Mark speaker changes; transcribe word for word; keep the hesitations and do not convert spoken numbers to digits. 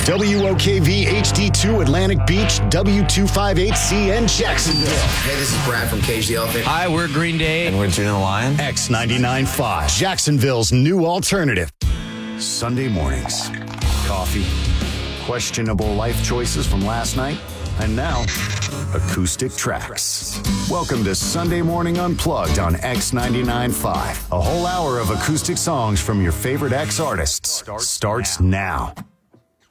Speaker 1: W O K V H D two Atlantic Beach, W two fifty-eight C N Jacksonville.
Speaker 2: Hey, this is Brad from Cage the Elephant.
Speaker 3: Hi, we're Green Day.
Speaker 4: And we're June the Lion.
Speaker 1: X ninety-nine point five, Jacksonville's new alternative. Sunday mornings. Coffee. Questionable life choices from last night. And now, acoustic tracks. Welcome to Sunday Morning Unplugged on X ninety-nine point five. A whole hour of acoustic songs from your favorite X artists starts now.